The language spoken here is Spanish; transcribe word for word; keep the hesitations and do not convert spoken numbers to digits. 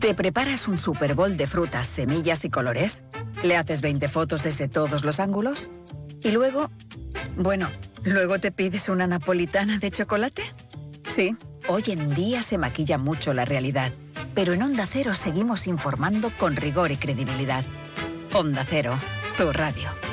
¿Te preparas un Super Bowl de frutas, semillas y colores? ¿Le haces veinte fotos desde todos los ángulos? Y luego, bueno, ¿luego te pides una napolitana de chocolate? Sí, hoy en día se maquilla mucho la realidad, pero en Onda Cero seguimos informando con rigor y credibilidad. Onda Cero, tu radio.